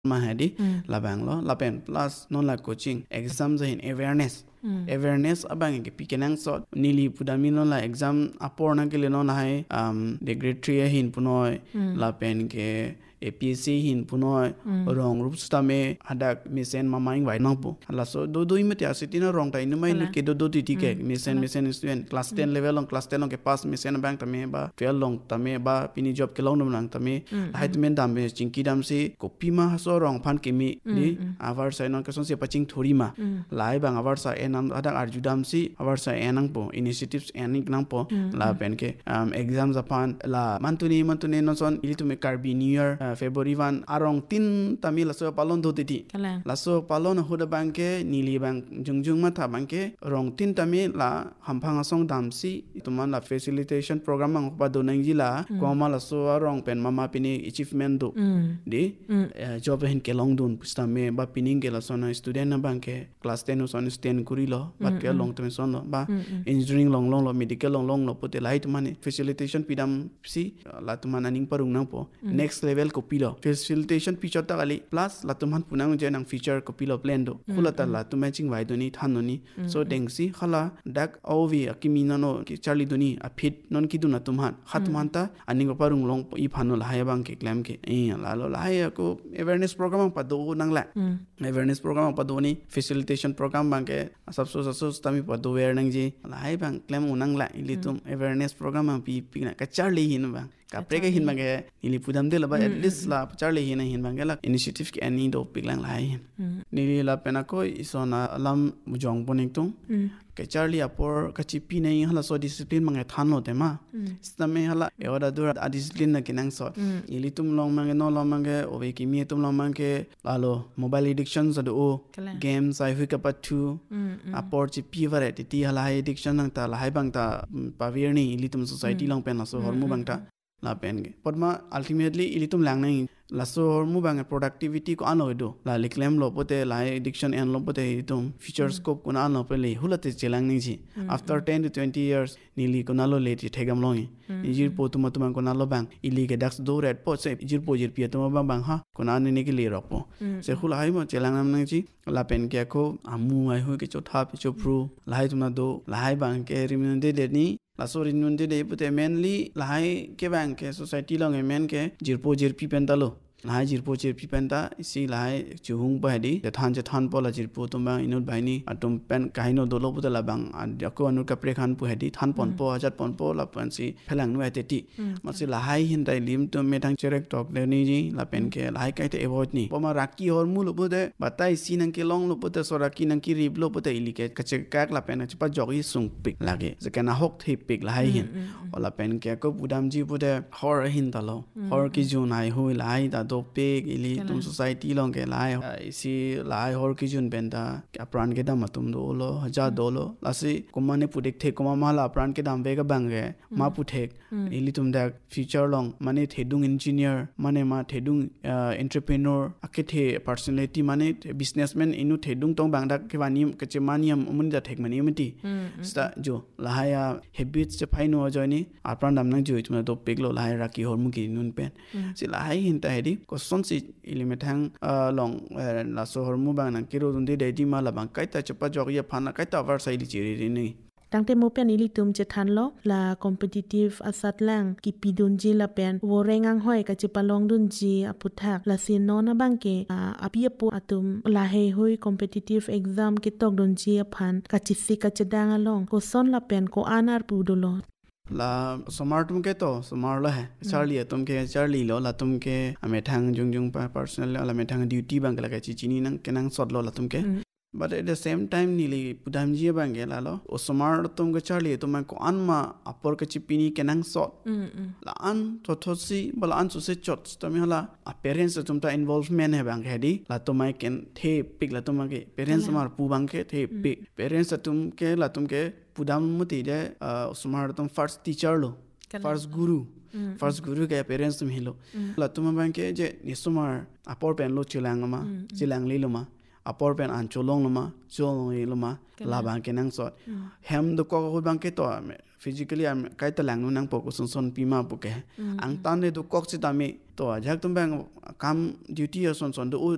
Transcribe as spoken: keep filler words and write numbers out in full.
ma hadi la bang lo la pen plus non la coaching exam zain awareness awareness abang ke pikenang so nili pudami non la exam aporna ke le non hai um de grade three hin punoi la pen ke A P S C hin punoi rong rup stame hadak misen mamaing vai nang po la so do do imete asitina rong tai numai nut ke do do ti ke misen misen student class ten level on class ten on ke pass misen bank tame ba twelve long tame ba pini job ke long nang nang tame hait men dam be chingki dam se copy ma so rong phan ke mi ni avar sai non ke son se paching thori ma lai bang avar sa enam hadak arju dam si avar sa enang po initiatives ening nang po la pen ke um exams upon la mantuni mantuni non son ilitu me karbi new year February one arong tin tamil laso palon do titi laso palon huda banke nili bang jungjung ma tha banke rong tin tamil la hamphang song damsi tuman la facilitation program ang pa do nang jila koma laso arong pen mama pini achievement do di job hin ke long dun pusta me ba pining ke laso na student na banke class ten son stand kuri lo ba ke long tem son lo ba engineering long long lo medical long long lo pote light mane facilitation pidam si la tuman aning parung na po next level ko pilo facilitation feature ta kali plus la tumhan punang je nang feature ko pilo plan do khulata la tu matching vai do ni thanoni so dengsi khala dak ovi akimi nano ki charli do ni a fit non ki duna tumhan khatman ta aning ko parung long i phano la ya bang ke claim ke e la lo la ya ko awareness program pa do nang la awareness program pa do ni facilitation program bang ke sabso sabso tami pa do wer nang ji la hai bang claim unang la ili tum awareness program pi pi na ka charli hin bang ka preka hin bang ke ili pudam de la ba at least la charli hin hin bang la initiative ke ani do piklang lai nili la pena ko isona alam mujong boning tung ke charli apor ka chipi nei hala so discipline mangai thanlo te ma stame hala eoda dur a discipline na kinang so ili tum long mangai no long mangai obe ki mi tum long mangai lalo mobile addictions ado o games ai hu ka patu apor chipi variety ti hala addiction nang ta lai bang ta pavir ni ili tum society long pen so hormu bang ta la pen ge podma ultimately ili tum lang nai la so hormu bang productivity ko ano do la reclaim lo pote la addiction en lo pote tum future scope ko na no pele hulate chelang ni ji after ten to twenty years nili ko na lo late thegam lo ijir po tum tum ko na lo bang ili ge dax do red po se ijir po jir pi tum bang bang ha ko na ne ke le ro po se khula hai mo chelang nam nang ji la pen ke ko amu ai ho ke cho tha pi cho pro la hai tum na do la hai bang ke rimunde de ni la so rimunde de pute mainly la hai ke bang ke society long men ke jir po jir pi pen ta lo lai jirpo chir pi penta isi lai chuhung pa hedi than che than pola jirpo tumba inut baini atum pen kaino dolo putala bang adako anu kapre khan pu hedi than pon po hajat pon po la pansi phelang nu ate ti masi lai hin dai lim tum me thang cherek tok de ni ji la pen ke lai kai te avoid ni poma raki hor mu lu bude batai sinang ke long lu bude so raki nang ki rib lu bude ilike kache kak la pen chipa jogi sung pik lage zakana hok thi pik lai hin ola pen ke ko budam ji bude hor hin talo hor ki jun ai hui lai da do pek ili tum society long ke lai isi lai hor ki jun benda ka pran ke dam tum do lo haja do lo lasi kuma ne pudik the kuma mala pran ke dam ve ga bang ge ma puthek ili tum da future long mane thedung engineer mane ma thedung entrepreneur akethe personality mane businessman inu thedung tong bang da ke wani ke che maniam umun da thek mani mati sta jo lahaya habits che phaino joini apran dam nang joi tum do pek lo lahai raki hor mu ki nun pen si lahai hin ta hedi ko son si ilimetang long la so hor mu bang nang kiro dun de de di ma la bang kai ta chapa jog ya phana kai ta war sai li chiri ri ni tangte mo pen ili tum che than lo la competitive asat lang ki pidun ji la pen wo rengang hoi ka che palong dun ji aputhak la sin no na bang ke apia po atum la he hoi competitive exam ke tok dun ji aphan ka chi si ka che dang along ko son la pen ko anar pu do lo la somar tum ke to somar la hai charlie tum ke charlie lo la tum ke ame thang jung jung pa personal la me thang duty bang la ka chi chini nang kenang sot lo la tum ke but at the same time nili pudam ji bang ge la lo o somar tum ke charlie tum ko an ma apor ke chipini kenang sot la an to to si bal an su se chot tum hala a parents tum ta involvement hai bang hedi la tum ai ken the pik la tum ke parents mar pu bang ke the pik parents tum ke la tum ke pudam muti de somar tum first teacher lo first guru first guru ke parents tum hilo la tum bang ke je ni somar apor pen lo chilang ma chilang li lo ma apor pen an cholong lo ma cholong lo ma la bang ke nang sot hem do ko ko bang ke to physically am kai ta lang nang po ko son son pi ma po ke ang tan de do kok chi ta me to jak tum bang kam duty son son do